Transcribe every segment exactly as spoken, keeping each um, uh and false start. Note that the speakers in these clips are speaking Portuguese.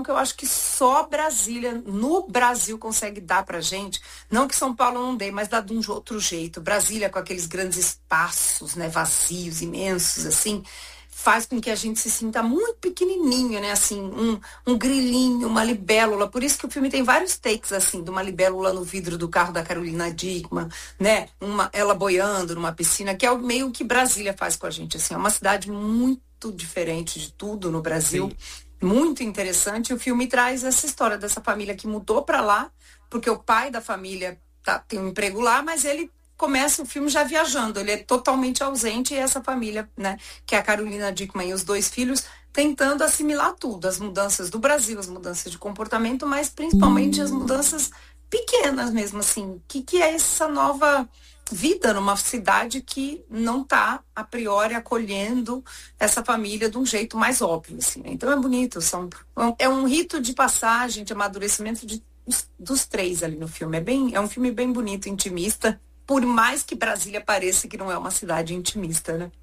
sensação que eu acho que só Brasília, no Brasil, consegue dar pra gente. Não que São Paulo não dê, mas dá de um outro jeito. Brasília, com aqueles grandes espaços, né, vazios, imensos, assim, faz com que a gente se sinta muito pequenininho, né, assim, um, um grilinho, uma libélula. Por isso que o filme tem vários takes, assim, de uma libélula no vidro do carro da Carolina Dickmann, né, uma, ela boiando numa piscina, que é o meio que Brasília faz com a gente, assim, é uma cidade muito diferente de tudo no Brasil. Sim. Muito interessante. O filme traz essa história dessa família que mudou para lá, porque o pai da família tá, tem um emprego lá, mas ele começa o filme já viajando, ele é totalmente ausente, e essa família, né, que é a Carolina Dickmann e os dois filhos, tentando assimilar tudo, as mudanças do Brasil, as mudanças de comportamento, mas principalmente as mudanças pequenas mesmo, assim, o que, que é essa nova vida numa cidade que não está, a priori, acolhendo essa família de um jeito mais óbvio, assim, né? Então é bonito, são, é um rito de passagem, de amadurecimento de, dos, dos três ali no filme. É, bem, é um filme bem bonito, intimista, por mais que Brasília pareça que não é uma cidade intimista, né?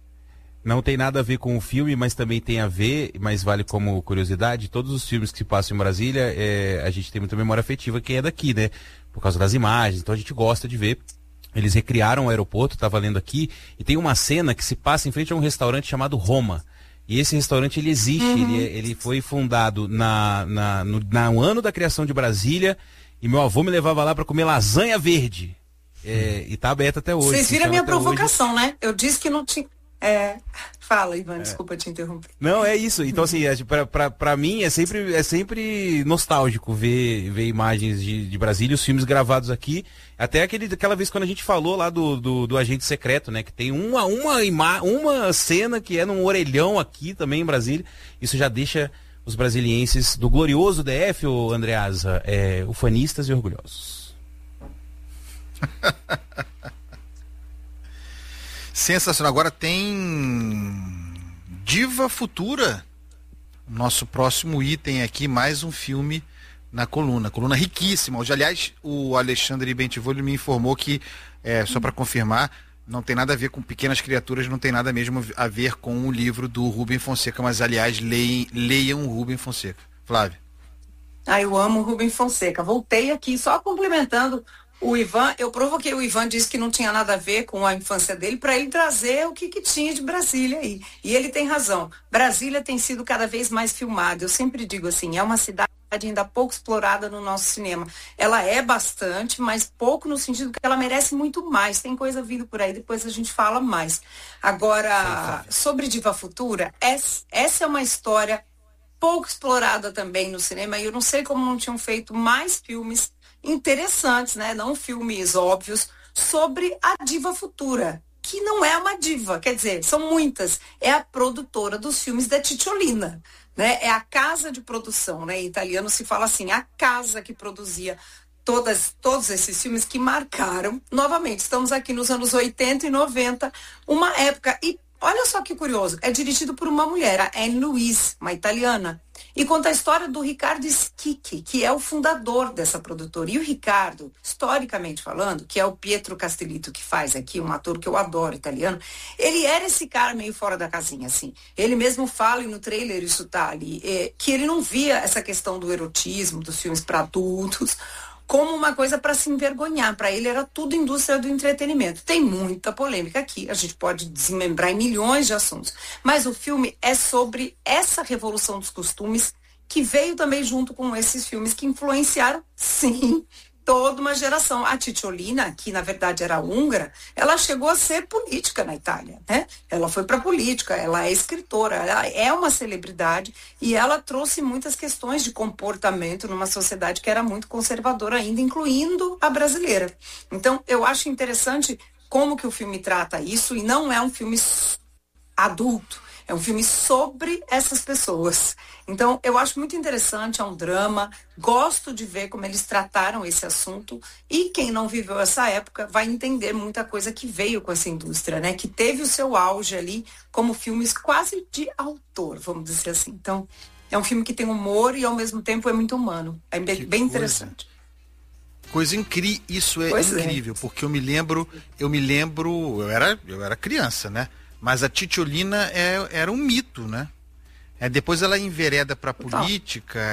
Não tem nada a ver com o filme, mas também tem a ver, mas vale como curiosidade, todos os filmes que se passam em Brasília, é, a gente tem muita memória afetiva, quem é daqui, né? Por causa das imagens, então a gente gosta de ver. Eles recriaram o aeroporto, tá valendo aqui, e tem uma cena que se passa em frente a um restaurante chamado Roma. E esse restaurante, ele existe, uhum. ele, ele foi fundado na, na, no, na, no ano da criação de Brasília, e meu avô me levava lá para comer lasanha verde. É, e tá aberto até hoje. Vocês viram a minha provocação, hoje. Né? Eu disse que não tinha... É... Fala, Ivan, é. Desculpa te interromper. Não, é isso. Então, assim, pra, pra, pra mim é sempre, é sempre nostálgico ver, ver imagens de, de Brasília, os filmes gravados aqui. Até aquele, aquela vez quando a gente falou lá do, do, do Agente Secreto, né? Que tem uma, uma, ima, uma cena que é num orelhão aqui também em Brasília. Isso já deixa os brasilienses do glorioso D F, ô Andreasa, é, ufanistas e orgulhosos. Sensacional. Agora tem Diva Futura. Nosso próximo item aqui, mais um filme na coluna. Coluna riquíssima. Hoje, aliás, o Alexandre Bentivolio me informou que, é, só para confirmar, não tem nada a ver com Pequenas Criaturas, não tem nada mesmo a ver com o livro do Rubem Fonseca, mas, aliás, leiam, leiam o Rubem Fonseca. Flávia. Ah, eu amo o Rubem Fonseca. Voltei aqui só complementando o Ivan. Eu provoquei o Ivan, disse que não tinha nada a ver com a infância dele, para ele trazer o que, que tinha de Brasília aí. E ele tem razão. Brasília tem sido cada vez mais filmada. Eu sempre digo assim, é uma cidade ainda pouco explorada no nosso cinema. Ela é bastante, mas pouco no sentido que ela merece muito mais. Tem coisa vindo por aí, depois a gente fala mais. Agora, sobre Diva Futura, essa é uma história pouco explorada também no cinema, e eu não sei como não tinham feito mais filmes interessantes, né? Não filmes óbvios, sobre a diva futura, que não é uma diva, quer dizer, são muitas. É a produtora dos filmes da Cicciolina, né? É a casa de produção, né? Em italiano se fala assim, a casa que produzia todas, todos esses filmes que marcaram. Novamente, estamos aqui nos anos oitenta e noventa, uma época, e olha só que curioso, é dirigido por uma mulher, a Anne Louise, uma italiana, e conta a história do Riccardo Schicchi, que é o fundador dessa produtora. E o Ricardo, historicamente falando, que é o Pietro Castellitto que faz aqui, um ator que eu adoro, italiano, ele era esse cara meio fora da casinha, assim. Ele mesmo fala, e no trailer isso tá ali, é, que ele não via essa questão do erotismo, dos filmes para adultos, como uma coisa para se envergonhar. Para ele era tudo indústria do entretenimento. Tem muita polêmica aqui, a gente pode desmembrar em milhões de assuntos, mas o filme é sobre essa revolução dos costumes que veio também junto com esses filmes que influenciaram, sim, toda uma geração. A Cicciolina, que na verdade era húngara, ela chegou a ser política na Itália, né? Ela foi para a política, ela é escritora, ela é uma celebridade, e ela trouxe muitas questões de comportamento numa sociedade que era muito conservadora ainda, incluindo a brasileira. Então, eu acho interessante como que o filme trata isso, e não é um filme adulto, é um filme sobre essas pessoas. Então, eu acho muito interessante, é um drama, gosto de ver como eles trataram esse assunto, e quem não viveu essa época vai entender muita coisa que veio com essa indústria, né? Que teve o seu auge ali como filmes quase de autor, vamos dizer assim. Então, é um filme que tem humor e ao mesmo tempo é muito humano. É bem, bem interessante. Coisa incrível, isso é pois incrível, é. Porque eu me lembro, eu me lembro, eu era, eu era criança, né? Mas a Cicciolina é, era um mito, né? É, depois ela envereda para a política.